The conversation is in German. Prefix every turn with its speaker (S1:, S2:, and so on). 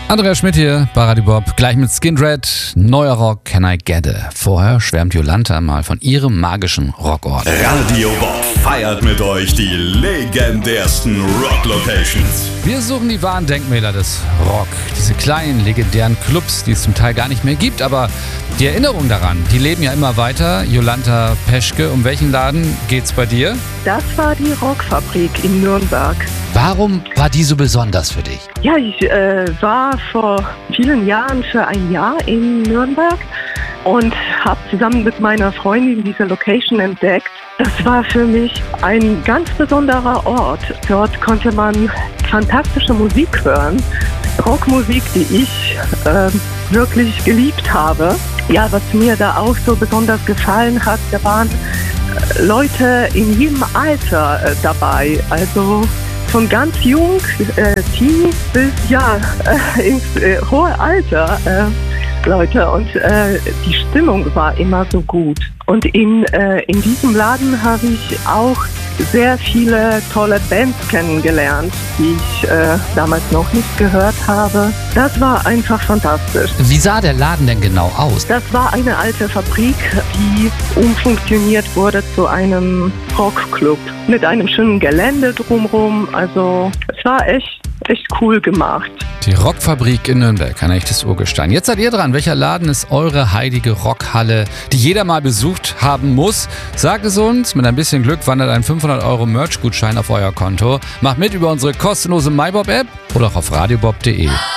S1: Andreas Schmidt hier bei Radio Bob, gleich mit Skindred, neuer Rock, Can I Get It? Vorher schwärmt Jolanta mal von ihrem magischen Rockort.
S2: Radio Bob feiert mit euch die legendärsten Rock-Locations.
S1: Wir suchen die wahren Denkmäler des Rock. Diese kleinen, legendären Clubs, die es zum Teil gar nicht mehr gibt, aber die Erinnerungen daran, die leben ja immer weiter. Jolanta Peschke, um welchen Laden geht's bei dir?
S3: Das war die Rockfabrik in Nürnberg.
S1: Warum war die so besonders für dich?
S3: Ja, ich war vor vielen Jahren für ein Jahr in Nürnberg und habe zusammen mit meiner Freundin diese Location entdeckt. Das war für mich ein ganz besonderer Ort. Dort konnte man fantastische Musik hören, Rockmusik, die ich wirklich geliebt habe. Ja, was mir da auch so besonders gefallen hat, da waren Leute in jedem Alter dabei, also von ganz jung, Teenie bis ins hohe Alter, Leute. Und die Stimmung war immer so gut. Und in diesem Laden habe ich auch sehr viele tolle Bands kennengelernt, die ich damals noch nicht gehört habe. Das war einfach fantastisch.
S1: Wie sah der Laden denn genau aus?
S3: Das war eine alte Fabrik, die umfunktioniert wurde zu einem Rockclub mit einem schönen Gelände drumherum. Also es war echt cool gemacht.
S1: Die Rockfabrik in Nürnberg, ein echtes Urgestein. Jetzt seid ihr dran. Welcher Laden ist eure heilige Rockhalle, die jeder mal besucht haben muss? Sagt es uns. Mit ein bisschen Glück wandert ein 500 € Merch-Gutschein auf euer Konto. Macht mit über unsere kostenlose MyBob-App oder auch auf radiobob.de.